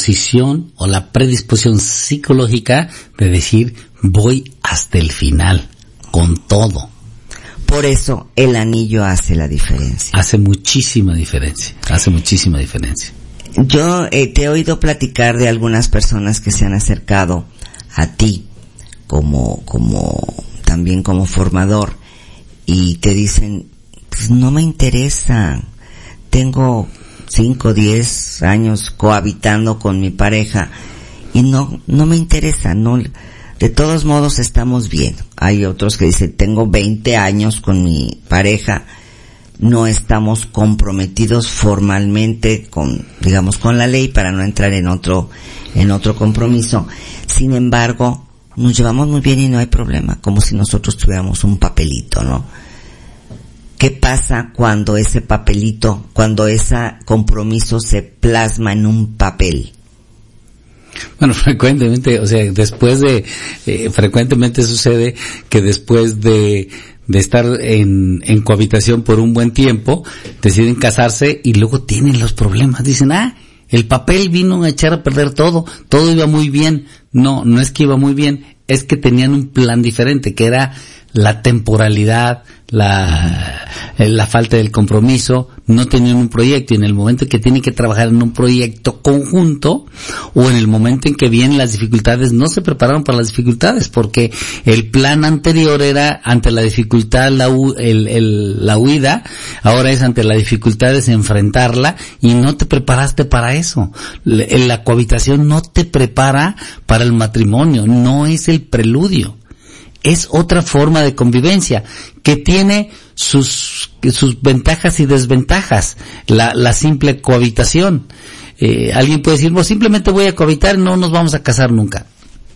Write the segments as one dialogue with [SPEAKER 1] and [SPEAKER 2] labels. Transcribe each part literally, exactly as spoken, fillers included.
[SPEAKER 1] disposición o la predisposición psicológica de decir voy hasta el final, con todo.
[SPEAKER 2] Por eso el anillo hace la diferencia.
[SPEAKER 1] Hace muchísima diferencia, hace muchísima diferencia.
[SPEAKER 2] Yo eh, te he oído platicar de algunas personas que se han acercado a ti como, como, también como formador, y te dicen, pues no me interesa, tengo cinco, diez años cohabitando con mi pareja y no, no me interesa, no, de todos modos estamos bien. Hay otros que dicen, tengo veinte años con mi pareja, no estamos comprometidos formalmente con, digamos, con la ley para no entrar en otro, en otro compromiso. Sin embargo, nos llevamos muy bien y no hay problema, como si nosotros tuviéramos un papelito, ¿no? ¿Qué pasa cuando ese papelito, cuando ese compromiso se plasma en un papel?
[SPEAKER 1] Bueno, frecuentemente, o sea, después de, eh, frecuentemente sucede que después de, de estar en, en cohabitación por un buen tiempo, deciden casarse y luego tienen los problemas. Dicen, ah, el papel vino a echar a perder todo, todo iba muy bien. No, no es que iba muy bien, es que tenían un plan diferente, que era la temporalidad, la, la falta del compromiso, no tenían un proyecto, y en el momento en que tienen que trabajar en un proyecto conjunto, o en el momento en que vienen las dificultades, no se prepararon para las dificultades, porque el plan anterior era ante la dificultad la, hu- el, el, la huida, ahora es ante la dificultad es enfrentarla, y no te preparaste para eso. La, la cohabitación no te prepara para el matrimonio, no es el preludio. Es otra forma de convivencia que tiene sus sus ventajas y desventajas, la la simple cohabitación. Eh, alguien puede decir, pues simplemente voy a cohabitar, no nos vamos a casar nunca.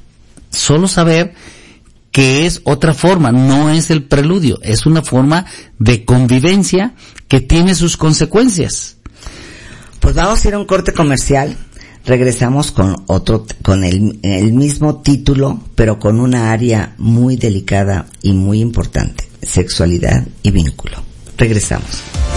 [SPEAKER 1] Solo saber que es otra forma, no es el preludio, es una forma de convivencia que tiene sus consecuencias.
[SPEAKER 2] Pues vamos a ir a un corte comercial. Regresamos con otro, con el, el mismo título, pero con una área muy delicada y muy importante: sexualidad y vínculo. Regresamos.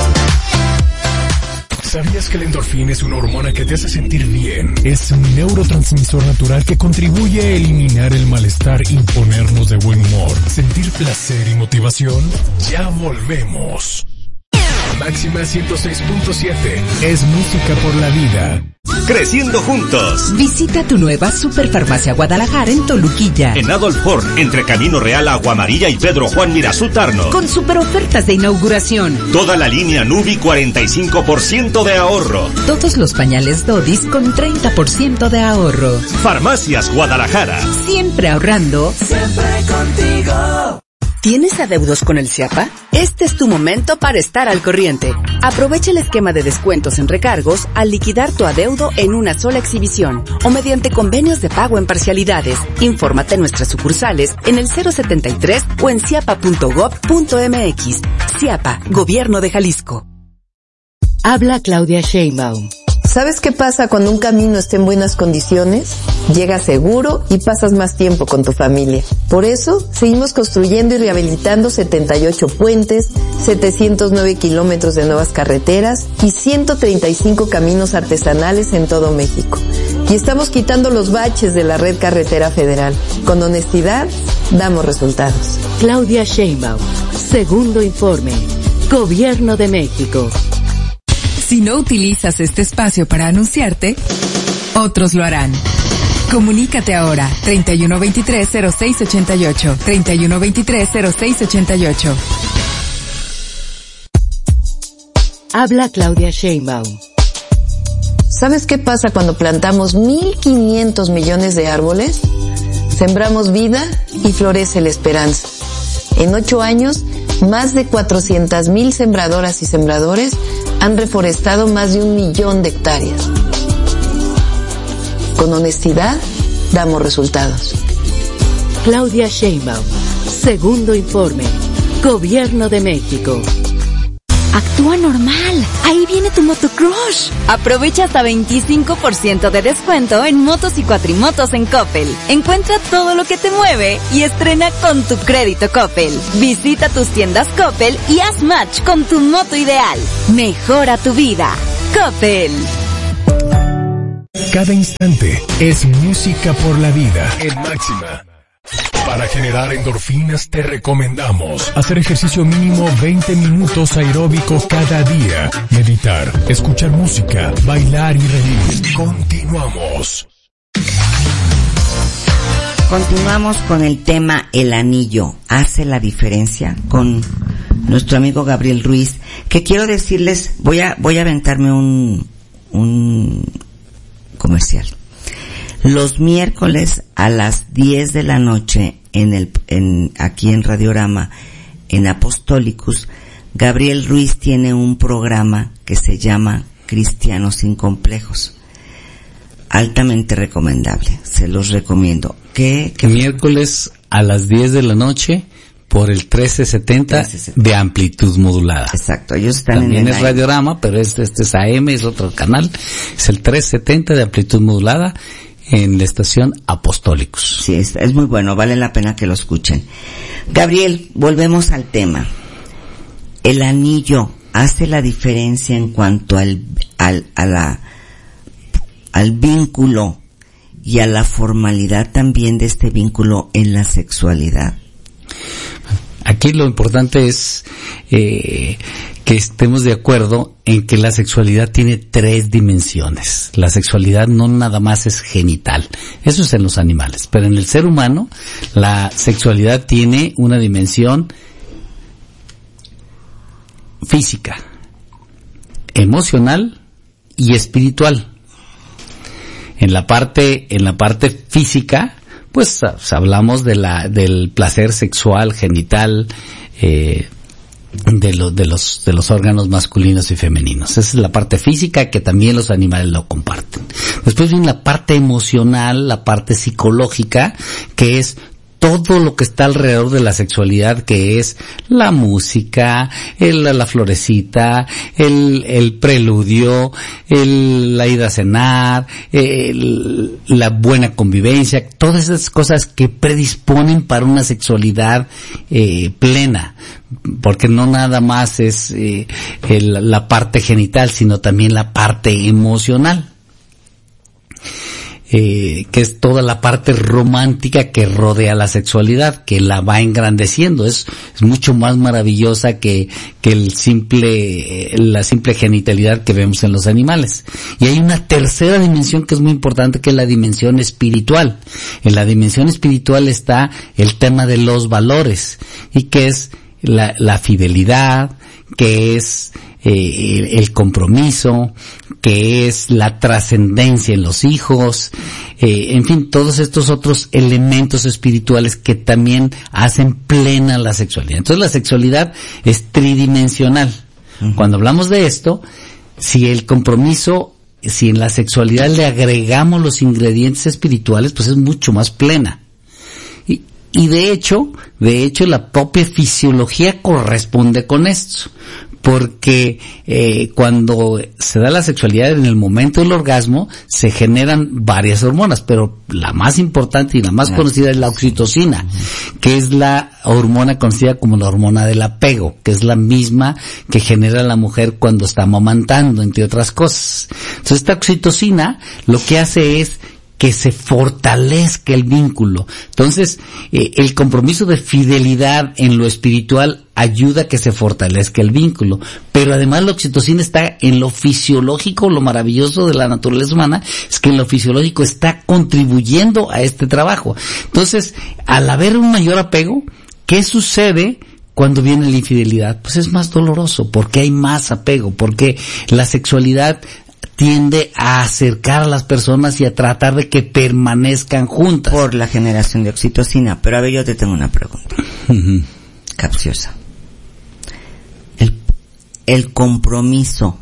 [SPEAKER 3] ¿Sabías que la endorfina es una hormona que te hace sentir bien? Es un neurotransmisor natural que contribuye a eliminar el malestar y ponernos de buen humor, sentir placer y motivación. Ya volvemos. Máxima ciento seis punto siete es música por la vida.
[SPEAKER 4] Creciendo juntos.
[SPEAKER 5] Visita tu nueva Superfarmacia Guadalajara en Toluquilla.
[SPEAKER 4] En Adolf Ford, entre Camino Real, Agua Amarilla y Pedro Juan Mirazú Tarno.
[SPEAKER 5] Con super ofertas de inauguración.
[SPEAKER 4] Toda la línea Nubi, cuarenta y cinco por ciento de ahorro.
[SPEAKER 5] Todos los pañales Dodis con treinta por ciento de ahorro.
[SPEAKER 4] Farmacias Guadalajara.
[SPEAKER 5] Siempre ahorrando.
[SPEAKER 6] Siempre contigo.
[SPEAKER 7] ¿Tienes adeudos con el Ciapa? Este es tu momento para estar al corriente. Aprovecha el esquema de descuentos en recargos al liquidar tu adeudo en una sola exhibición o mediante convenios de pago en parcialidades. Infórmate en nuestras sucursales en el cero setenta y tres o en ciapa punto gob punto mx. Ciapa, Gobierno de Jalisco.
[SPEAKER 5] Habla Claudia Sheinbaum.
[SPEAKER 8] ¿Sabes qué pasa cuando un camino está en buenas condiciones? Llegas seguro y pasas más tiempo con tu familia. Por eso, seguimos construyendo y rehabilitando setenta y ocho puentes, setecientos nueve kilómetros de nuevas carreteras y ciento treinta y cinco caminos artesanales en todo México. Y estamos quitando los baches de la red carretera federal. Con honestidad, damos resultados.
[SPEAKER 5] Claudia Sheinbaum. Segundo informe. Gobierno de México.
[SPEAKER 9] Si no utilizas este espacio para anunciarte, otros lo harán. Comunícate ahora, treinta y uno veintitrés cero seis ochenta y ocho, treinta y uno veintitrés cero seis ochenta y ocho.
[SPEAKER 5] Habla Claudia Sheinbaum.
[SPEAKER 8] ¿Sabes qué pasa cuando plantamos mil quinientos millones de árboles? Sembramos vida y florece la esperanza. En ocho años, más de cuatrocientas mil sembradoras y sembradores han reforestado más de un millón de hectáreas. Con honestidad, damos resultados.
[SPEAKER 5] Claudia Sheinbaum. Segundo informe. Gobierno de México.
[SPEAKER 10] Actúa normal. Ahí viene tu motocrush. Aprovecha hasta veinticinco por ciento de descuento en motos y cuatrimotos en Coppel. Encuentra todo lo que te mueve y estrena con tu crédito Coppel. Visita tus tiendas Coppel y haz match con tu moto ideal. Mejora tu vida. Coppel.
[SPEAKER 3] Cada instante es música por la vida en Máxima. Para generar endorfinas te recomendamos hacer ejercicio mínimo veinte minutos aeróbico cada día, meditar, escuchar música, bailar y reír. Continuamos.
[SPEAKER 2] Continuamos con el tema El Anillo hace la diferencia, con nuestro amigo Gabriel Ruiz, que quiero decirles, voy a voy a aventarme un un comercial. Los miércoles a las diez de la noche en el en aquí en Radiorama, en Apostolicus, Gabriel Ruiz tiene un programa que se llama Cristianos sin Complejos. Altamente recomendable, se los recomiendo. ¿Qué, qué
[SPEAKER 1] miércoles a las diez de la noche por el trece setenta de amplitud modulada?
[SPEAKER 2] Exacto, ellos están
[SPEAKER 1] también
[SPEAKER 2] en el
[SPEAKER 1] es Radiorama, pero este, este es A M, es otro canal, es el trece setenta de amplitud modulada en la estación Apostólicos.
[SPEAKER 2] Sí, es, es muy bueno, vale la pena que lo escuchen. Gabriel, volvemos al tema. El anillo hace la diferencia en cuanto al, al, a la, al vínculo y a la formalidad también de este vínculo en la sexualidad.
[SPEAKER 1] Aquí lo importante es eh, que estemos de acuerdo en que la sexualidad tiene tres dimensiones. La sexualidad no nada más es genital, eso es en los animales, pero en el ser humano la sexualidad tiene una dimensión física, emocional y espiritual. En la parte, en la parte física, pues hablamos de la, del placer sexual, genital, eh, de los, de los, de los órganos masculinos y femeninos. Esa es la parte física que también los animales lo comparten. Después viene la parte emocional, la parte psicológica, que es todo lo que está alrededor de la sexualidad, que es la música, el, la florecita, el, el preludio, el, la ida a cenar, el, la buena convivencia, todas esas cosas que predisponen para una sexualidad eh, plena, porque no nada más es eh, el, la parte genital, sino también la parte emocional. Eh, que es toda la parte romántica que rodea la sexualidad, que la va engrandeciendo, es, es mucho más maravillosa que, que el simple, eh, la simple genitalidad que vemos en los animales. Y hay una tercera dimensión que es muy importante, que es la dimensión espiritual. En la dimensión espiritual está el tema de los valores, y que es la, la fidelidad, que es eh, el compromiso, que es la trascendencia en los hijos, eh, en fin, todos estos otros elementos espirituales que también hacen plena la sexualidad. Entonces la sexualidad es tridimensional. Uh-huh. Cuando hablamos de esto, si el compromiso, si en la sexualidad le agregamos los ingredientes espirituales, pues es mucho más plena. Y, y de hecho, de hecho la propia fisiología corresponde con esto. Porque eh, cuando se da la sexualidad en el momento del orgasmo se generan varias hormonas, pero la más importante y la más conocida es la oxitocina, que es la hormona conocida como la hormona del apego, que es la misma que genera la mujer cuando está amamantando, entre otras cosas. Entonces esta oxitocina lo que hace es que se fortalezca el vínculo. Entonces, eh, el compromiso de fidelidad en lo espiritual ayuda a que se fortalezca el vínculo. Pero además la oxitocina está en lo fisiológico. Lo maravilloso de la naturaleza humana es que en lo fisiológico está contribuyendo a este trabajo. Entonces, al haber un mayor apego, ¿qué sucede cuando viene la infidelidad? Pues es más doloroso, porque hay más apego, porque la sexualidad tiende a acercar a las personas y a tratar de que permanezcan juntas.
[SPEAKER 2] Por la generación de oxitocina. Pero a ver, yo te tengo una pregunta. Uh-huh. Capciosa. El, el compromiso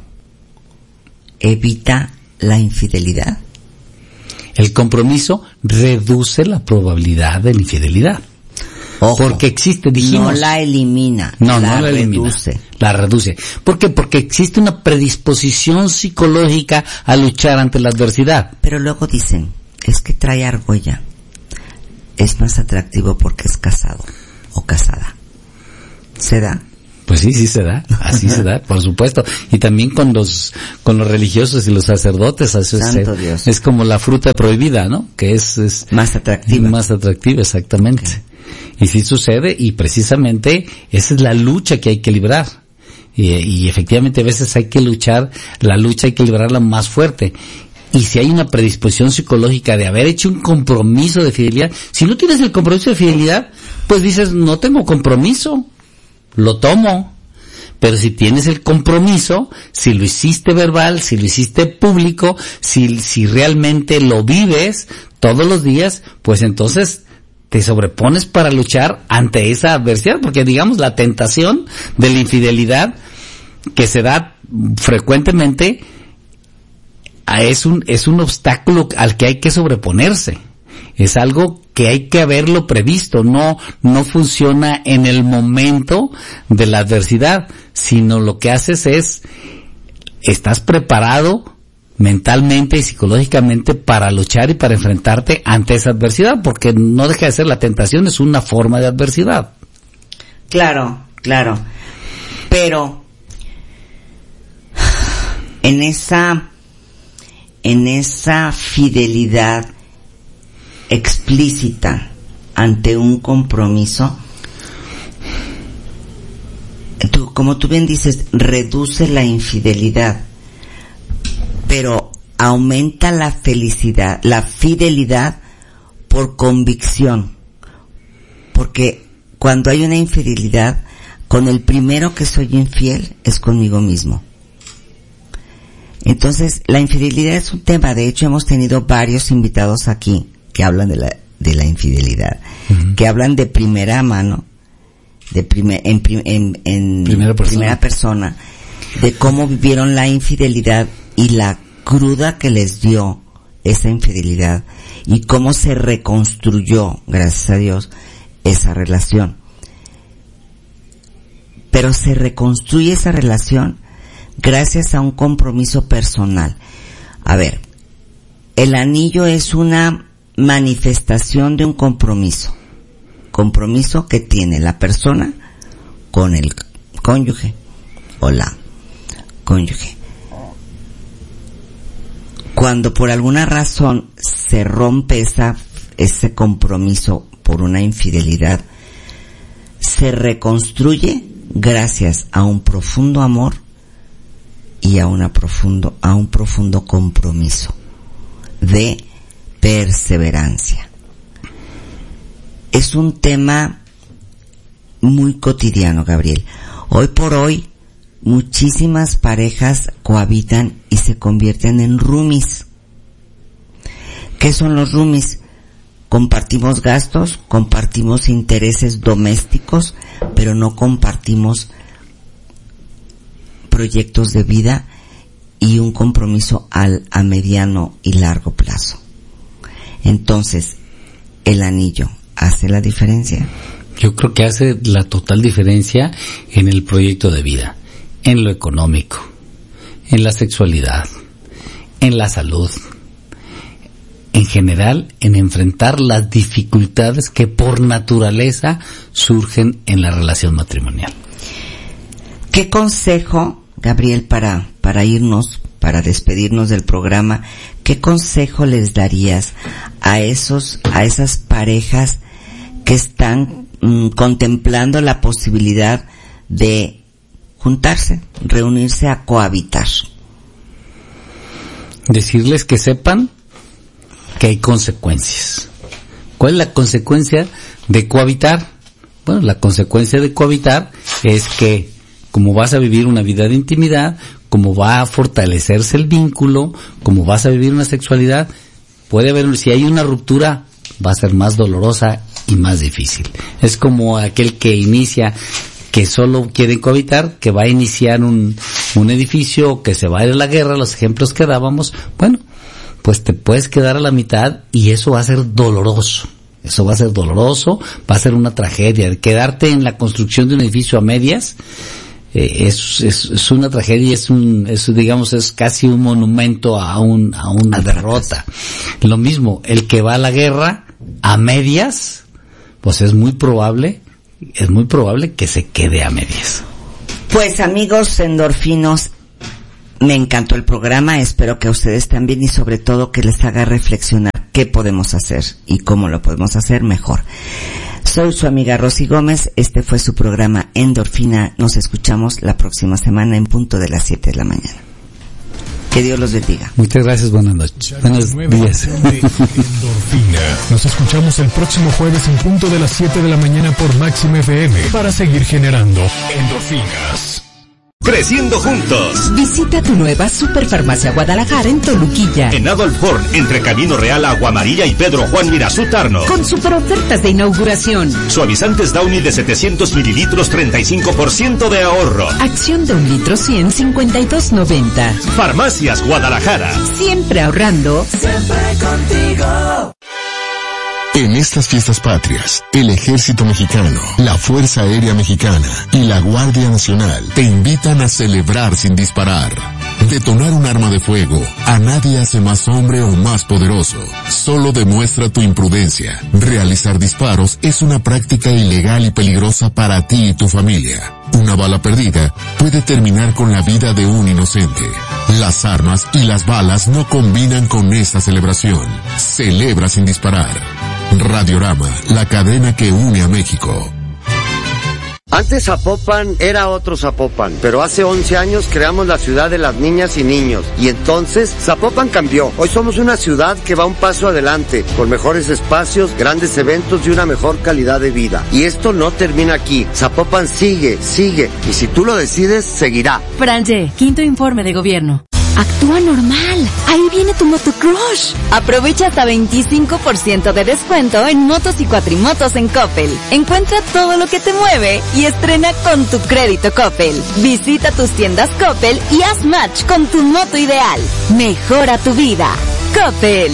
[SPEAKER 2] evita la infidelidad.
[SPEAKER 1] El compromiso reduce la probabilidad de la infidelidad. Ojo, porque existe, dijimos.
[SPEAKER 2] No la elimina.
[SPEAKER 1] No,
[SPEAKER 2] la
[SPEAKER 1] no la elimina.
[SPEAKER 2] Reduce.
[SPEAKER 1] La reduce. ¿Por qué? Porque existe una predisposición psicológica a luchar ante la adversidad.
[SPEAKER 2] Pero luego dicen, es que trae argolla. Es más atractivo porque es casado o casada. ¿Se da?
[SPEAKER 1] Pues sí, sí se da, así se da, por supuesto. Y también con los con los religiosos y los sacerdotes, eso
[SPEAKER 2] Santo
[SPEAKER 1] es,
[SPEAKER 2] Dios.
[SPEAKER 1] es como la fruta prohibida, ¿no? Que es, es
[SPEAKER 2] más atractiva.
[SPEAKER 1] Más atractiva, exactamente. Okay. Y sí sucede, y precisamente esa es la lucha que hay que librar. Y, y efectivamente a veces hay que luchar, la lucha hay que librarla más fuerte. Y si hay una predisposición psicológica de haber hecho un compromiso de fidelidad, si no tienes el compromiso de fidelidad, pues dices, no tengo compromiso, lo tomo. Pero si tienes el compromiso, si lo hiciste verbal, si lo hiciste público, si, si realmente lo vives todos los días, pues entonces te sobrepones para luchar ante esa adversidad, porque digamos la tentación de la infidelidad que se da frecuentemente es un, es un obstáculo al que hay que sobreponerse. Es algo que hay que haberlo previsto, no, no funciona en el momento de la adversidad, sino lo que haces es, estás preparado mentalmente y psicológicamente para luchar y para enfrentarte ante esa adversidad, porque no deja de ser, la tentación es una forma de adversidad.
[SPEAKER 2] Claro, claro. Pero en esa en esa fidelidad explícita ante un compromiso, tú, como tú bien dices, reduce la infidelidad, pero aumenta la felicidad, la fidelidad por convicción, porque cuando hay una infidelidad, con el primero que soy infiel es conmigo mismo. Entonces, la infidelidad es un tema, de hecho hemos tenido varios invitados aquí que hablan de la de la infidelidad, uh-huh. que hablan de primera mano, de primer, en, en, en
[SPEAKER 1] primera persona.
[SPEAKER 2] primera persona, de cómo vivieron la infidelidad y la cruda que les dio esa infidelidad y cómo se reconstruyó, gracias a Dios, esa relación. Pero se reconstruye esa relación gracias a un compromiso personal. A ver, el anillo es una manifestación de un compromiso. Compromiso que tiene la persona con el cónyuge o la cónyuge. Cuando por alguna razón se rompe esa, ese compromiso por una infidelidad, se reconstruye gracias a un profundo amor y a una profundo, a un profundo compromiso de perseverancia. Es un tema muy cotidiano, Gabriel. Hoy por hoy, muchísimas parejas cohabitan y se convierten en roomies. ¿Qué son los roomies? Compartimos gastos, compartimos intereses domésticos, pero no compartimos proyectos de vida y un compromiso al, a mediano y largo plazo. Entonces, el anillo hace la diferencia.
[SPEAKER 1] Yo creo que hace la total diferencia en el proyecto de vida, en lo económico, en la sexualidad, en la salud, en general, en enfrentar las dificultades que por naturaleza surgen en la relación matrimonial.
[SPEAKER 2] ¿Qué consejo, Gabriel, para, para irnos, para despedirnos del programa, qué consejo les darías a esos, a esas parejas que están mmm, contemplando la posibilidad de juntarse, reunirse a cohabitar?
[SPEAKER 1] Decirles que sepan que hay consecuencias. ¿Cuál es la consecuencia de cohabitar? Bueno, la consecuencia de cohabitar es que como vas a vivir una vida de intimidad, como va a fortalecerse el vínculo, como vas a vivir una sexualidad, puede haber, si hay una ruptura, va a ser más dolorosa y más difícil. Es como aquel que inicia, que solo quiere cohabitar, que va a iniciar un, un edificio, que se va a ir a la guerra, los ejemplos que dábamos, bueno, pues te puedes quedar a la mitad y eso va a ser doloroso. Eso va a ser doloroso, va a ser una tragedia. Quedarte en la construcción de un edificio a medias, eh, es, es, es una tragedia, es un, es, digamos, es casi un monumento a un, a una derrota. Lo mismo, el que va a la guerra a medias, pues es muy probable, es muy probable que se quede a medias.
[SPEAKER 2] Pues amigos endorfinos, me encantó el programa, espero que a ustedes también y sobre todo que les haga reflexionar qué podemos hacer y cómo lo podemos hacer mejor. Soy su amiga Rosy Gómez, este fue su programa Endorfina, nos escuchamos la próxima semana en punto de las siete de la mañana. Que Dios los bendiga.
[SPEAKER 1] Muchas gracias, buenas noches. Buenos días.
[SPEAKER 3] Endorfina. Nos escuchamos el próximo jueves en punto de las siete de la mañana por Máxima F M para seguir generando endorfinas.
[SPEAKER 4] Creciendo juntos.
[SPEAKER 5] Visita tu nueva Superfarmacia Guadalajara en Toluquilla.
[SPEAKER 4] En Adolf Horn, entre Camino Real, Agua Amarilla y Pedro Juan Mirazú Tarno.
[SPEAKER 5] Con super ofertas de inauguración.
[SPEAKER 4] Suavizantes Downy de setecientos mililitros, treinta y cinco por ciento de ahorro.
[SPEAKER 5] Acción de un litro cien, cincuenta y dos noventa.
[SPEAKER 4] Farmacias Guadalajara.
[SPEAKER 5] Siempre ahorrando.
[SPEAKER 6] Siempre contigo.
[SPEAKER 11] En estas fiestas patrias, el Ejército Mexicano, la Fuerza Aérea Mexicana y la Guardia Nacional te invitan a celebrar sin disparar. Detonar un arma de fuego a nadie hace más hombre o más poderoso. Solo demuestra tu imprudencia. Realizar disparos es una práctica ilegal y peligrosa para ti y tu familia. Una bala perdida puede terminar con la vida de un inocente. Las armas y las balas no combinan con esta celebración. Celebra sin disparar. Radiorama, la cadena que une a México.
[SPEAKER 12] Antes Zapopan era otro Zapopan, pero hace once años creamos la ciudad de las niñas y niños, y entonces Zapopan cambió. Hoy somos una ciudad que va un paso adelante, con mejores espacios, grandes eventos y una mejor calidad de vida. Y esto no termina aquí. Zapopan sigue, sigue, y si tú lo decides, seguirá.
[SPEAKER 10] France, quinto informe de gobierno. Actúa normal. Ahí viene tu motocrush. Aprovecha hasta veinticinco por ciento de descuento en motos y cuatrimotos en Coppel. Encuentra todo lo que te mueve y estrena con tu crédito Coppel. Visita tus tiendas Coppel y haz match con tu moto ideal. Mejora tu vida. Coppel.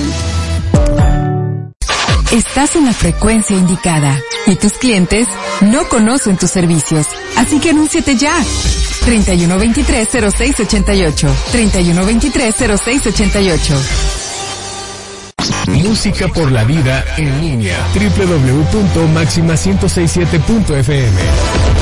[SPEAKER 9] Estás en la frecuencia indicada y tus clientes no conocen tus servicios. Así que anúnciate ya. treinta y uno veintitrés cero seis ochenta y ocho. treinta y uno veintitrés cero seis ochenta y ocho.
[SPEAKER 3] Música por la vida en línea. doble u doble u doble u punto máxima ciento sesenta y siete punto f m